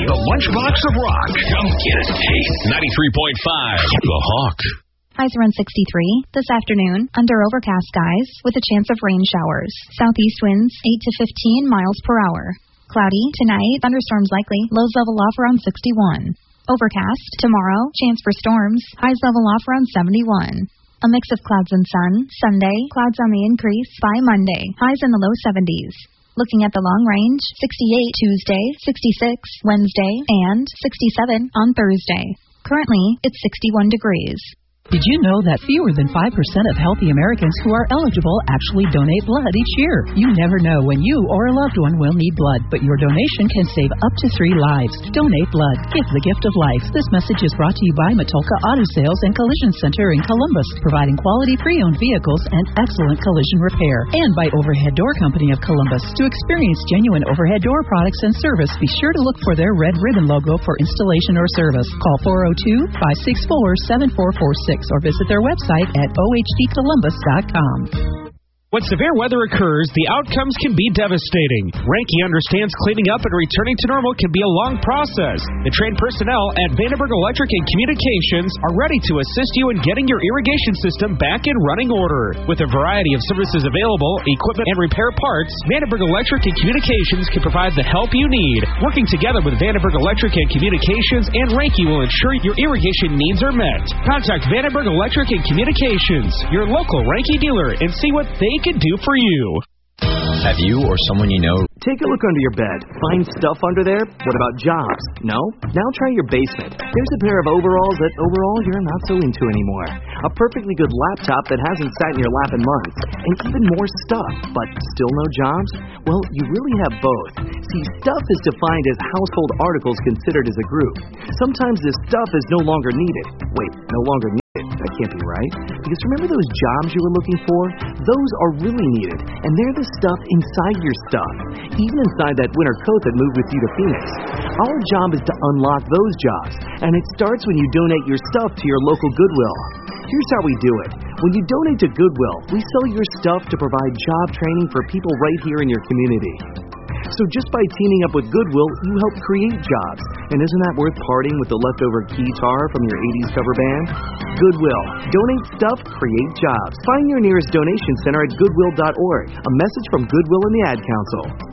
the Lunchbox of Rock. Come get a taste. 93.5, The Hawk. Highs around 63. This afternoon, under overcast skies with a chance of rain showers. Southeast winds 8 to 15 miles per hour. Cloudy tonight, thunderstorms likely. Lows level off around 61. Overcast tomorrow, chance for storms. Highs level off around 71. A mix of clouds and sun. Sunday, clouds on the increase. By Monday, highs in the low 70s. Looking at the long range, 68 Tuesday, 66 Wednesday, and 67 on Thursday. Currently, it's 61 degrees. Did you know that fewer than 5% of healthy Americans who are eligible actually donate blood each year? You never know when you or a loved one will need blood, but your donation can save up to 3 lives. Donate blood. Give the gift of life. This message is brought to you by Matulka Auto Sales and Collision Center in Columbus, providing quality pre-owned vehicles and excellent collision repair. And by Overhead Door Company of Columbus. To experience genuine overhead door products and service, be sure to look for their red ribbon logo for installation or service. Call 402-564-7446. Or visit their website at ohdcolumbus.com. When severe weather occurs, the outcomes can be devastating. Ranky understands cleaning up and returning to normal can be a long process. The trained personnel at Vandenberg Electric and Communications are ready to assist you in getting your irrigation system back in running order. With a variety of services available, equipment and repair parts, Vandenberg Electric and Communications can provide the help you need. Working together with Vandenberg Electric and Communications and Ranky will ensure your irrigation needs are met. Contact Vandenberg Electric and Communications, your local Ranky dealer, and see what they can do for you. Have you or someone you know? Take a look under your bed. Find stuff under there? What about jobs? No? Now try your basement. There's a pair of overalls that overall you're not so into anymore. A perfectly good laptop that hasn't sat in your lap in months. And even more stuff, but still no jobs? Well, you really have both. See, stuff is defined as household articles considered as a group. Sometimes this stuff is no longer needed. Wait, no longer needed? That can't be right. Because remember those jobs you were looking for? Those are really needed. And they're the stuff inside your stuff. Even inside that winter coat that moved with you to Phoenix. Our job is to unlock those jobs. And it starts when you donate your stuff to your local Goodwill. Here's how we do it. When you donate to Goodwill, we sell your stuff to provide job training for people right here in your community. So just by teaming up with Goodwill, you help create jobs. And isn't that worth parting with the leftover guitar from your 80s cover band? Goodwill. Donate stuff, create jobs. Find your nearest donation center at goodwill.org. A message from Goodwill and the Ad Council.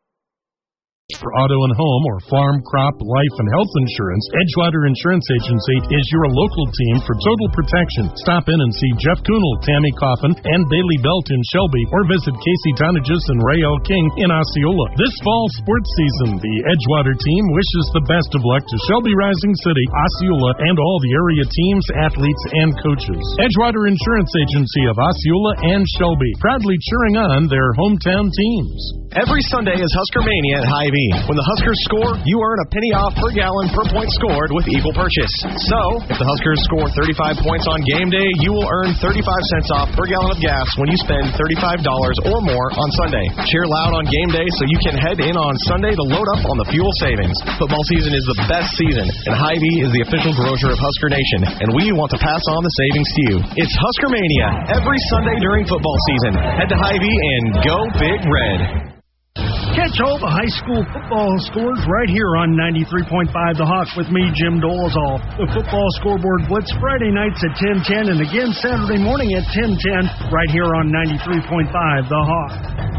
For auto and home or farm, crop, life, and health insurance, Edgewater Insurance Agency is your local team for total protection. Stop in and see Jeff Kuhnel, Tammy Coffin, and Bailey Belt in Shelby, or visit Casey Tonnages and Ray L. King in Osceola. This fall sports season, the Edgewater team wishes the best of luck to Shelby Rising City, Osceola, and all the area teams, athletes, and coaches. Edgewater Insurance Agency of Osceola and Shelby, proudly cheering on their hometown teams. Every Sunday is Husker Mania at Hy-Vee. When the Huskers score, you earn a penny off per gallon per point scored with equal purchase. So, if the Huskers score 35 points on game day, you will earn 35 cents off per gallon of gas when you spend $35 or more on Sunday. Cheer loud on game day so you can head in on Sunday to load up on the fuel savings. Football season is the best season, and Hy-Vee is the official grocer of Husker Nation, and we want to pass on the savings to you. It's Husker Mania every Sunday during football season. Head to Hy-Vee and go Big Red. Catch all the high school football scores right here on 93.5 The Hawk with me, Jim Dolezal. The Football Scoreboard Blitz Friday nights at 10:10 and again Saturday morning at 10:10 right here on 93.5 The Hawk.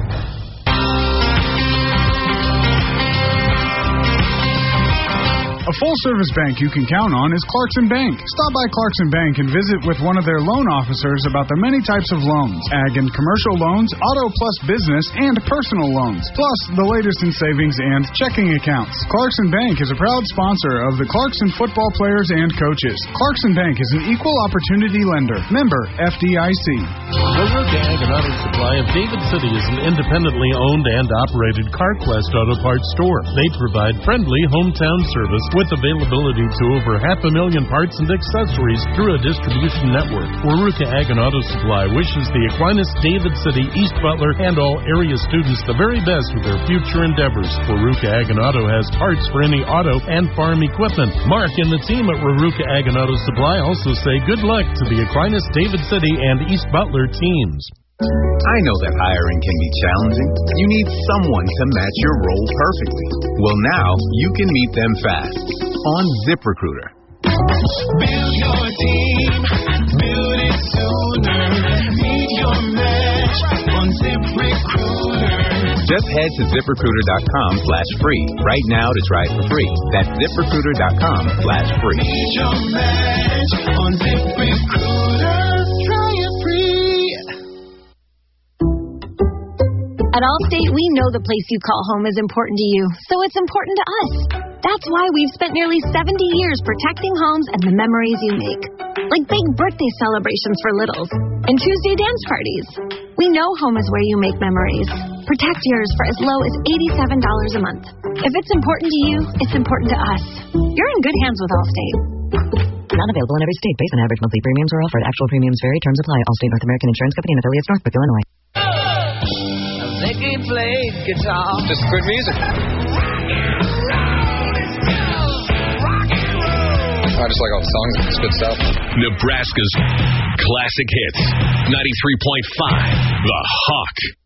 A full-service bank you can count on is Clarkson Bank. Stop by Clarkson Bank and visit with one of their loan officers about the many types of loans. Ag and commercial loans, auto plus business, and personal loans. Plus, the latest in savings and checking accounts. Clarkson Bank is a proud sponsor of the Clarkson football players and coaches. Clarkson Bank is an equal opportunity lender. Member FDIC. Baruch Ag and Auto Supply of David City is an independently owned and operated CarQuest Auto Parts store. They provide friendly hometown service with availability to over 500,000 parts and accessories through a distribution network. Waruka Ag and Auto Supply wishes the Aquinas, David City, East Butler, and all area students the very best with their future endeavors. Waruka Ag and Auto has parts for any auto and farm equipment. Mark and the team at Waruka Ag and Auto Supply also say good luck to the Aquinas, David City, and East Butler teams. I know that hiring can be challenging. You need someone to match your role perfectly. Well, now you can meet them fast on ZipRecruiter. Build your team, build it sooner. Meet your match on ZipRecruiter. Just head to ZipRecruiter.com/free right now to try it for free. That's ZipRecruiter.com/free. Meet your match on ZipRecruiter. Try it free. At Allstate, we know the place you call home is important to you, so it's important to us. That's why we've spent nearly 70 years protecting homes and the memories you make. Like big birthday celebrations for littles and Tuesday dance parties. We know home is where you make memories. Protect yours for as low as $87 a month. If it's important to you, it's important to us. You're in good hands with Allstate. Not available in every state. Base and average monthly premiums are offered. Actual premiums vary. Terms apply. Allstate North American Insurance Company and affiliates, Northbrook, Illinois. Ziggy played guitar. Just good music. I just like all the songs. It's good stuff. Nebraska's classic hits. 93.5 The Hawk.